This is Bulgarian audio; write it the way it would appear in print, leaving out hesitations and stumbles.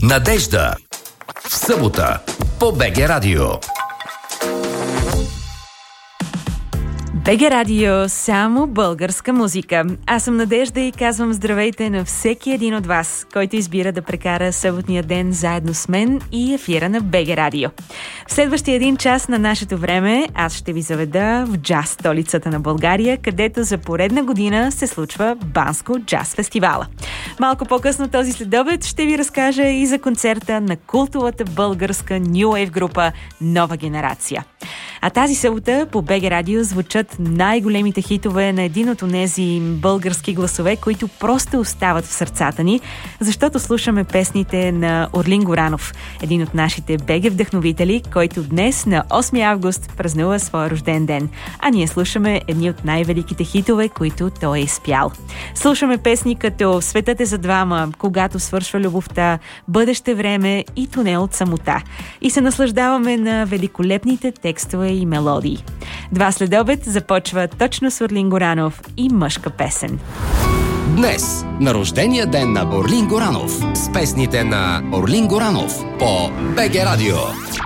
Надежда. В събота по БГ Радио. БГ Радио, само българска музика. Аз съм Надежда и казвам здравейте на всеки един от вас, който избира да прекара съботния ден заедно с мен и ефира на БГ Радио. В следващия един час на нашето време аз ще ви заведа в джаз столицата на България, където за поредна година се случва Банско джаз фестивала. Малко по-късно този следобед ще ви разкажа и за концерта на култовата българска New Wave група Нова генерация. А тази събота по БГ Радио звучат най-големите хитове на един от онези български гласове, които просто остават в сърцата ни, защото слушаме песните на Орлин Горанов, един от нашите БГ вдъхновители, който днес на 8 август празнува своя рожден ден. А ние слушаме едни от най-великите хитове, които той е изпял. Слушаме песни като "Светът е за двама", "Когато свършва любовта", "Бъдеще време" и "Тунел от самота". И се наслаждаваме на великолепните текстове и мелодии. Два следобед започва точно с Орлин Горанов и "Мъжка песен". Днес, на рождения ден на Орлин Горанов, с песните на Орлин Горанов по БГ Радио.